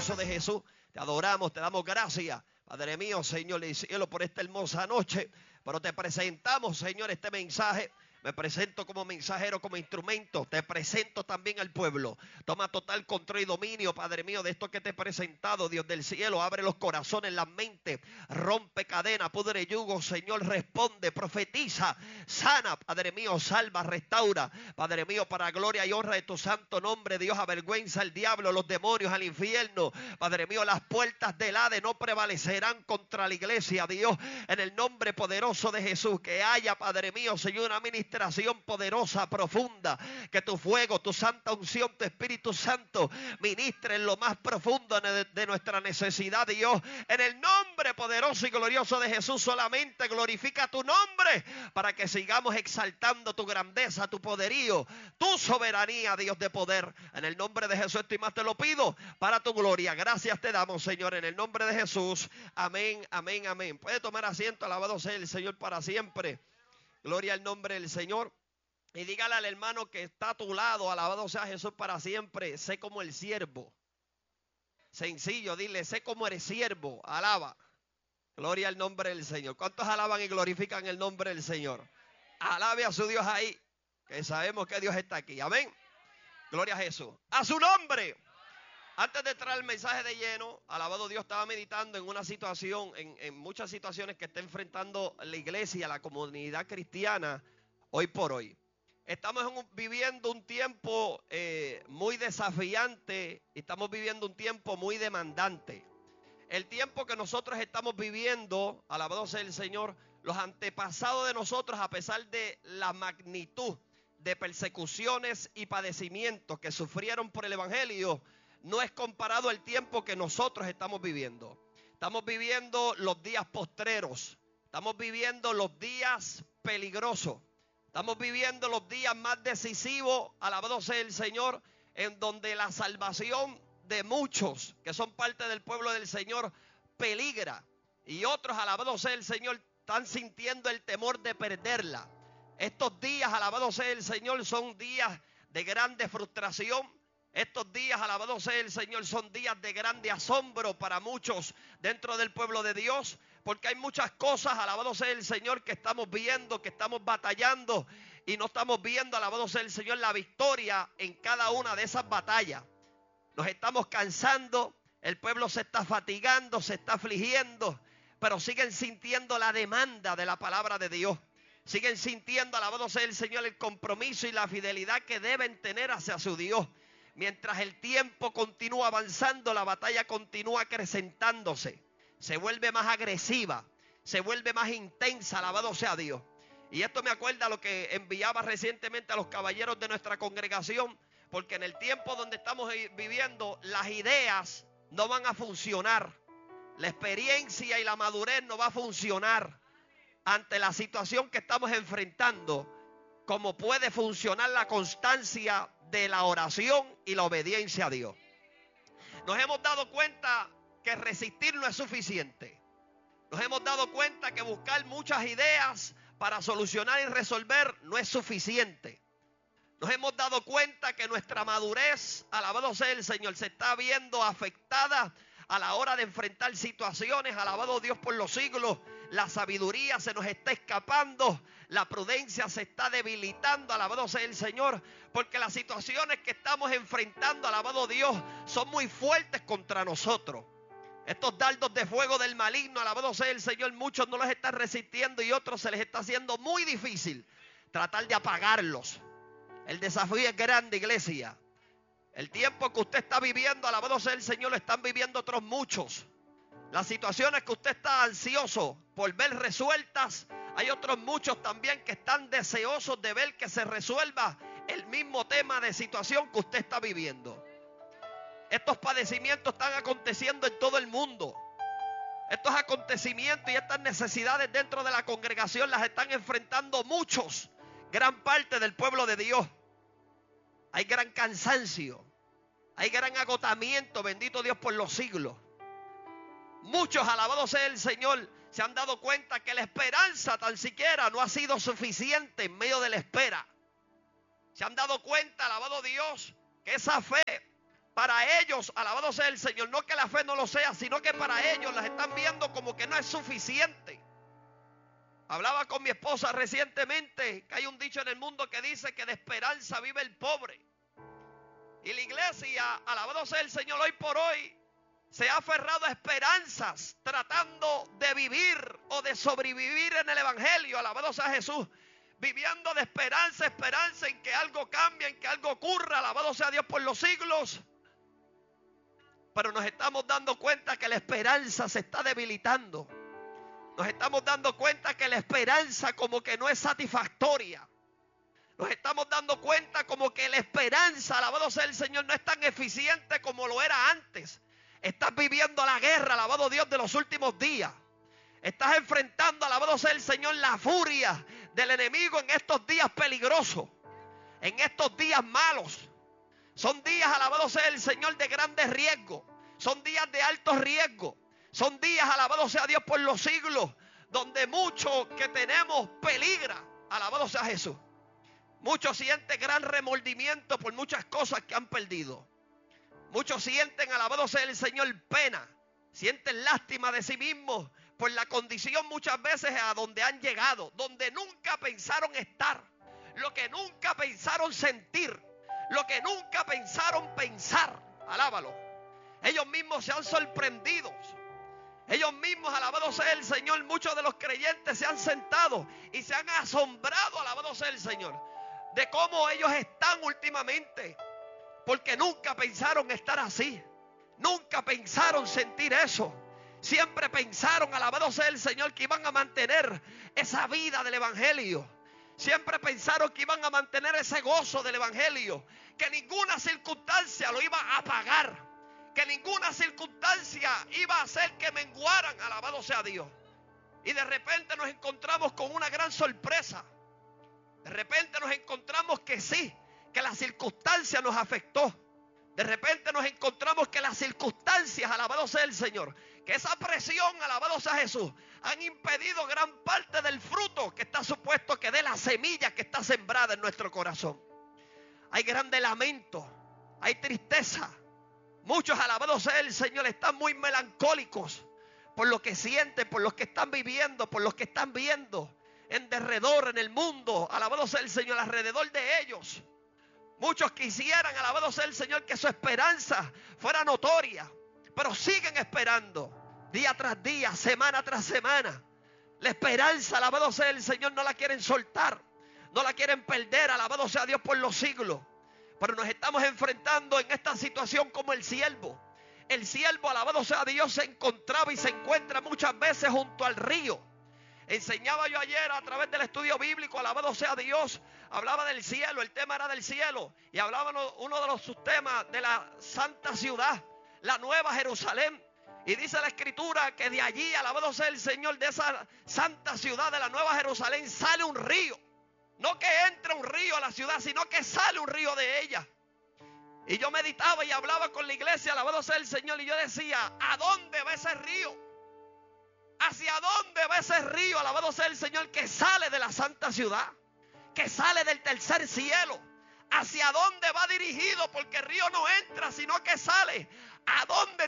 glorioso de Jesús, te adoramos, te damos gracias, Padre mío, Señor del cielo, por esta hermosa noche. Pero te presentamos, Señor, este mensaje. Me presento como mensajero, como instrumento. Te presento también al pueblo. Toma total control y dominio, Padre mío, de esto que te he presentado, Dios del cielo. Abre los corazones, las mentes. Rompe cadenas, pudre yugo, Señor. Responde, profetiza, sana, Padre mío, salva, restaura. Padre mío, para gloria y honra de tu santo nombre, Dios, avergüenza al diablo, los demonios, al infierno. Padre mío, las puertas del Hades no prevalecerán contra la iglesia, Dios. En el nombre poderoso de Jesús, que haya, Padre mío, Señor, una ministración poderosa, profunda, que tu fuego, tu santa unción, tu Espíritu Santo ministre en lo más profundo de nuestra necesidad, Dios. En el nombre poderoso y glorioso de Jesús, solamente glorifica tu nombre para que sigamos exaltando tu grandeza, tu poderío, tu soberanía, Dios de poder. En el nombre de Jesús esto y más te lo pido para tu gloria. Gracias te damos, Señor, en el nombre de Jesús. Amén, amén, amén. Puede tomar asiento, alabado sea el Señor para siempre. Gloria al nombre del Señor. Y dígale al hermano que está a tu lado, alabado sea Jesús para siempre. Sé como el siervo. Sencillo, dile, sé como eres siervo. Alaba. Gloria al nombre del Señor. ¿Cuántos alaban y glorifican el nombre del Señor? Alabe a su Dios ahí, que sabemos que Dios está aquí. Amén. Gloria a Jesús. A su nombre. Antes de entrar el mensaje de lleno, alabado Dios, estaba meditando en una situación, en muchas situaciones que está enfrentando la iglesia, la comunidad cristiana, hoy por hoy. Estamos viviendo un tiempo muy desafiante, y estamos viviendo un tiempo muy demandante. El tiempo que nosotros estamos viviendo, alabado sea el Señor, los antepasados de nosotros, a pesar de la magnitud de persecuciones y padecimientos que sufrieron por el evangelio, no es comparado al tiempo que nosotros estamos viviendo. Estamos viviendo los días postreros. Estamos viviendo los días peligrosos. Estamos viviendo los días más decisivos, alabado sea el Señor, en donde la salvación de muchos que son parte del pueblo del Señor peligra. Y otros, alabado sea el Señor, están sintiendo el temor de perderla. Estos días, alabado sea el Señor, son días de grande frustración. Estos días, alabado sea el Señor, son días de grande asombro para muchos dentro del pueblo de Dios, porque hay muchas cosas, alabado sea el Señor, que estamos viendo, que estamos batallando, y no estamos viendo, alabado sea el Señor, la victoria en cada una de esas batallas. Nos estamos cansando, el pueblo se está fatigando, se está afligiendo, pero siguen sintiendo la demanda de la palabra de Dios. Siguen sintiendo, alabado sea el Señor, el compromiso y la fidelidad que deben tener hacia su Dios. Mientras el tiempo continúa avanzando, la batalla continúa acrecentándose. Se vuelve más agresiva, se vuelve más intensa, alabado sea Dios. Y esto me acuerda a lo que enviaba recientemente a los caballeros de nuestra congregación, porque en el tiempo donde estamos viviendo, las ideas no van a funcionar. La experiencia y la madurez no va a funcionar ante la situación que estamos enfrentando, como puede funcionar la constancia de la oración y la obediencia a Dios. Nos hemos dado cuenta que resistir no es suficiente. Nos hemos dado cuenta que buscar muchas ideas para solucionar y resolver no es suficiente. Nos hemos dado cuenta que nuestra madurez, alabado sea el Señor, se está viendo afectada a la hora de enfrentar situaciones, alabado Dios por los siglos. La sabiduría se nos está escapando, la prudencia se está debilitando, alabado sea el Señor, porque las situaciones que estamos enfrentando, alabado Dios, son muy fuertes contra nosotros. Estos dardos de fuego del maligno, alabado sea el Señor, muchos no los están resistiendo y otros se les está haciendo muy difícil tratar de apagarlos. El desafío es grande, iglesia. El tiempo que usted está viviendo, alabado sea el Señor, lo están viviendo otros muchos. Las situaciones que usted está ansioso por ver resueltas, hay otros muchos también que están deseosos de ver que se resuelva el mismo tema de situación que usted está viviendo. Estos padecimientos están aconteciendo en todo el mundo. Estos acontecimientos y estas necesidades dentro de la congregación las están enfrentando muchos, gran parte del pueblo de Dios. Hay gran cansancio, hay gran agotamiento, bendito Dios por los siglos. Muchos, alabado sea el Señor, se han dado cuenta que la esperanza tan siquiera no ha sido suficiente en medio de la espera. Se han dado cuenta, alabado Dios, que esa fe para ellos, alabado sea el Señor, no que la fe no lo sea, sino que para ellos las están viendo como que no es suficiente. Hablaba con mi esposa recientemente que hay un dicho en el mundo que dice que de esperanza vive el pobre. Y la iglesia, alabado sea el Señor, hoy por hoy se ha aferrado a esperanzas, tratando de vivir o de sobrevivir en el Evangelio, alabado sea Jesús, viviendo de esperanza, esperanza en que algo cambie, en que algo ocurra, alabado sea Dios por los siglos. Pero nos estamos dando cuenta que la esperanza se está debilitando. Nos estamos dando cuenta que la esperanza como que no es satisfactoria. Nos estamos dando cuenta como que la esperanza, alabado sea el Señor, no es tan eficiente como lo era antes. Estás viviendo la guerra, alabado Dios, de los últimos días. Estás enfrentando, alabado sea el Señor, la furia del enemigo en estos días peligrosos, en estos días malos. Son días, alabado sea el Señor, de grandes riesgos. Son días de alto riesgo. Son días, alabado sea Dios por los siglos, donde mucho que tenemos peligra. Alabado sea Jesús. Muchos sienten gran remordimiento por muchas cosas que han perdido. Muchos sienten, alabado sea el Señor, pena. Sienten lástima de sí mismos por la condición muchas veces a donde han llegado, donde nunca pensaron estar, lo que nunca pensaron sentir, lo que nunca pensaron pensar. Alábalo. Ellos mismos se han sorprendido. Ellos mismos, alabado sea el Señor, muchos de los creyentes se han sentado y se han asombrado, alabado sea el Señor, de cómo ellos están últimamente, porque nunca pensaron estar así, nunca pensaron sentir eso. Siempre pensaron, alabado sea el Señor, que iban a mantener esa vida del Evangelio. Siempre pensaron que iban a mantener ese gozo del Evangelio, que ninguna circunstancia lo iba a apagar, que ninguna circunstancia iba a hacer que menguaran, alabado sea Dios. Y de repente nos encontramos con una gran sorpresa. De repente nos encontramos que sí, que la circunstancia nos afectó. De repente nos encontramos que las circunstancias, alabado sea el Señor, que esa presión, alabado sea Jesús, han impedido gran parte del fruto que está supuesto que dé la semilla que está sembrada en nuestro corazón. Hay grande lamento, hay tristeza. Muchos, alabado sea el Señor, están muy melancólicos por lo que sienten, por lo que están viviendo, por lo que están viendo en derredor, en el mundo, alabado sea el Señor, alrededor de ellos. Muchos quisieran, alabado sea el Señor, que su esperanza fuera notoria, pero siguen esperando día tras día, semana tras semana. La esperanza, alabado sea el Señor, no la quieren soltar, no la quieren perder, alabado sea Dios por los siglos. Pero nos estamos enfrentando en esta situación como el siervo. El siervo, alabado sea Dios, se encontraba y se encuentra muchas veces junto al río. Enseñaba yo ayer a través del estudio bíblico, alabado sea Dios, hablaba del cielo, el tema era del cielo. Y hablaba uno de los subtemas de la santa ciudad, la nueva Jerusalén. Y dice la escritura que de allí, alabado sea el Señor, de esa santa ciudad, de la nueva Jerusalén, sale un río. No que entre un río a la ciudad, sino que sale un río de ella. Y yo meditaba y hablaba con la iglesia, alabado sea el Señor, y yo decía, ¿a dónde va ese río? ¿Hacia dónde va ese río, alabado sea el Señor, que sale de la santa ciudad, que sale del tercer cielo? ¿Hacia dónde va dirigido? Porque el río no entra, sino que sale. ¿A dónde